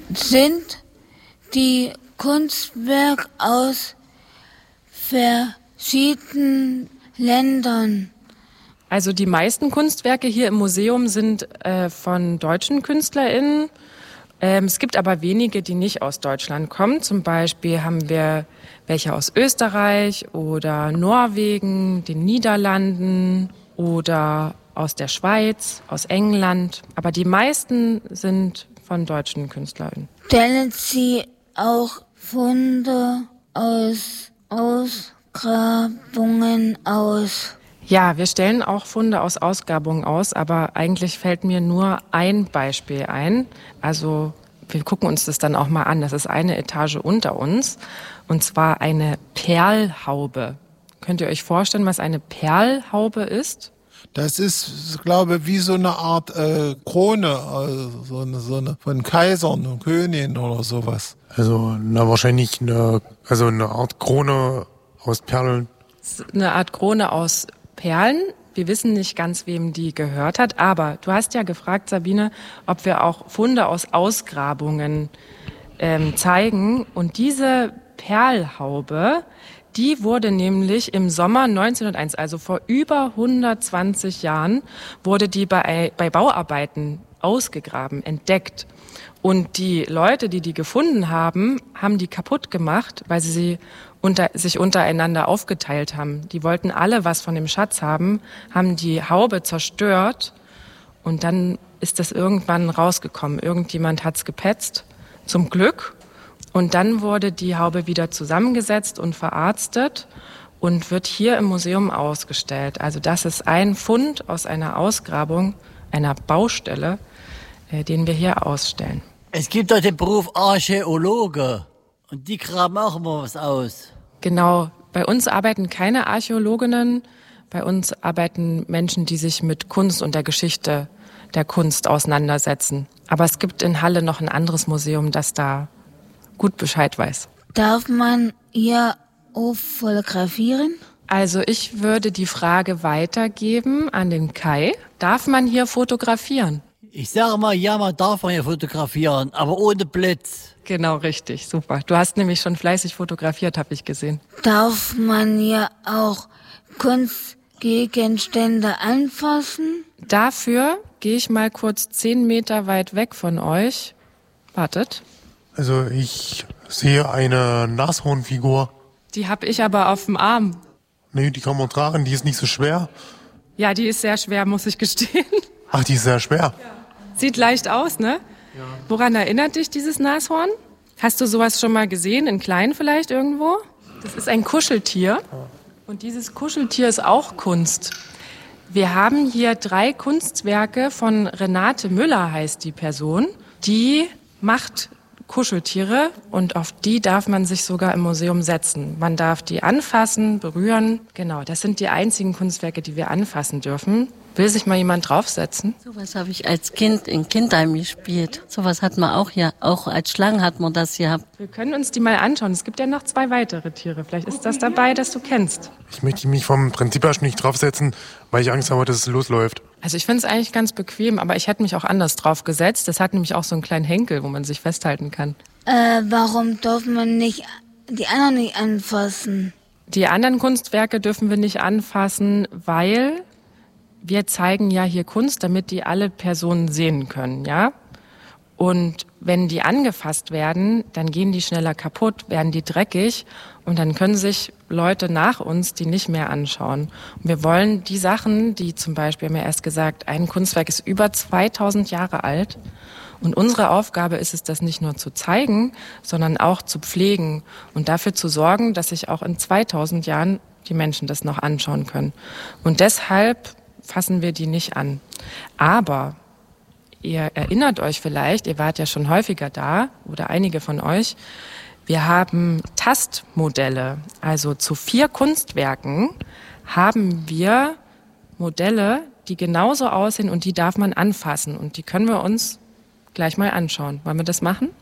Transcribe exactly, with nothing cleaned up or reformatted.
sind die Kunstwerke aus verschiedenen Ländern. Also die meisten Kunstwerke hier im Museum sind äh, von deutschen KünstlerInnen. Ähm, es gibt aber wenige, die nicht aus Deutschland kommen. Zum Beispiel haben wir welche aus Österreich oder Norwegen, den Niederlanden oder aus der Schweiz, aus England. Aber die meisten sind von deutschen KünstlerInnen. Stellen Sie auch Funde aus Ausgrabungen aus? Ja, wir stellen auch Funde aus Ausgrabungen aus, aber eigentlich fällt mir nur ein Beispiel ein. Also wir gucken uns das dann auch mal an. Das ist eine Etage unter uns, und zwar eine Perlhaube. Könnt ihr euch vorstellen, was eine Perlhaube ist? Das ist, glaube ich, wie so eine Art äh, Krone, also so eine, so eine von Kaisern und Königen oder sowas. Also na wahrscheinlich eine, also eine Art Krone aus Perlen. Eine Art Krone aus Perlen. Wir wissen nicht ganz, wem die gehört hat, aber du hast ja gefragt, Sabine, ob wir auch Funde aus Ausgrabungen ähm, zeigen. Und diese Perlhaube, die wurde nämlich im Sommer neunzehnhunderteins, also vor über hundertzwanzig Jahren, wurde die bei, bei Bauarbeiten ausgegraben, entdeckt. Und die Leute, die die gefunden haben, haben die kaputt gemacht, weil sie sie unter, sich untereinander aufgeteilt haben. Die wollten alle was von dem Schatz haben, haben die Haube zerstört, und dann ist das irgendwann rausgekommen. Irgendjemand hat's gepetzt, zum Glück. Und dann wurde die Haube wieder zusammengesetzt und verarztet und wird hier im Museum ausgestellt. Also das ist ein Fund aus einer Ausgrabung, einer Baustelle, äh, den wir hier ausstellen. Es gibt doch den Beruf Archäologe, und die graben auch immer was aus. Genau, bei uns arbeiten keine Archäologinnen, bei uns arbeiten Menschen, die sich mit Kunst und der Geschichte der Kunst auseinandersetzen. Aber es gibt in Halle noch ein anderes Museum, das da gut Bescheid weiß. Darf man hier auch fotografieren? Also ich würde die Frage weitergeben an den Kai. Darf man hier fotografieren? Ich sage mal, ja, man darf man hier fotografieren, aber ohne Blitz. Genau, richtig, super. Du hast nämlich schon fleißig fotografiert, habe ich gesehen. Darf man hier auch Kunstgegenstände anfassen? Dafür gehe ich mal kurz zehn Meter weit weg von euch. Wartet. Also ich sehe eine Nashornfigur. Die habe ich aber auf dem Arm. Nee, die kann man tragen, die ist nicht so schwer. Ja, die ist sehr schwer, muss ich gestehen. Ach, die ist sehr schwer. Ja. Sieht leicht aus, ne? Ja. Woran erinnert dich dieses Nashorn? Hast du sowas schon mal gesehen, in klein vielleicht irgendwo? Das ist ein Kuscheltier. Und dieses Kuscheltier ist auch Kunst. Wir haben hier drei Kunstwerke von Renate Müller, heißt die Person. Die macht Kuscheltiere, und auf die darf man sich sogar im Museum setzen. Man darf die anfassen, berühren. Genau, das sind die einzigen Kunstwerke, die wir anfassen dürfen. Will sich mal jemand draufsetzen? Sowas habe ich als Kind in Kindheim gespielt. Sowas hat man auch hier. Auch als Schlangen hat man das gehabt. Wir können uns die mal anschauen. Es gibt ja noch zwei weitere Tiere. Vielleicht ist das dabei, das du kennst. Ich möchte mich vom Prinzip her nicht draufsetzen, weil ich Angst habe, dass es losläuft. Also ich finde es eigentlich ganz bequem, aber ich hätte mich auch anders drauf gesetzt. Das hat nämlich auch so einen kleinen Henkel, wo man sich festhalten kann. Äh, warum darf man nicht die anderen nicht anfassen? Die anderen Kunstwerke dürfen wir nicht anfassen, weil wir zeigen ja hier Kunst, damit die alle Personen sehen können, ja? Und wenn die angefasst werden, dann gehen die schneller kaputt, werden die dreckig, und dann können sich Leute nach uns die nicht mehr anschauen. Und wir wollen die Sachen, die zum Beispiel, haben wir erst gesagt, ein Kunstwerk ist über zweitausend Jahre alt, und unsere Aufgabe ist es, das nicht nur zu zeigen, sondern auch zu pflegen und dafür zu sorgen, dass sich auch in zweitausend Jahren die Menschen das noch anschauen können. Und deshalb fassen wir die nicht an. Aber ihr erinnert euch vielleicht, ihr wart ja schon häufiger da, oder einige von euch, wir haben Tastmodelle. Also zu vier Kunstwerken haben wir Modelle, die genauso aussehen, und die darf man anfassen. Und die können wir uns gleich mal anschauen. Wollen wir das machen?